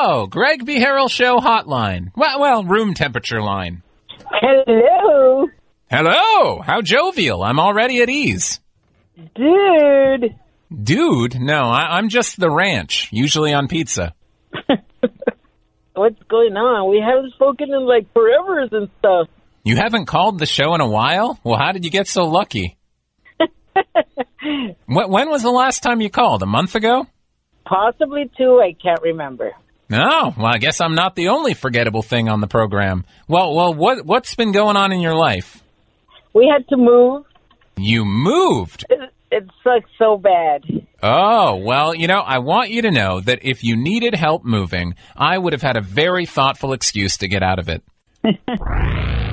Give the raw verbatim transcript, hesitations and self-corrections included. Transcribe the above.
Oh, Greg B. Harrell Show hotline. Well, well, room temperature line. Hello. Hello. How jovial. I'm already at ease. Dude. Dude? No, I, I'm just the ranch, usually on pizza. What's going on? We haven't spoken in like forever and stuff. You haven't called the show in a while? Well, how did you get so lucky? When, when was the last time you called? A month ago? Possibly two. I can't remember. Oh, well, I guess I'm not the only forgettable thing on the program. Well, well, what what's been going on in your life? We had to move. You moved? It, it sucks so bad. Oh, well, you know, I want you to know that if you needed help moving, I would have had a very thoughtful excuse to get out of it.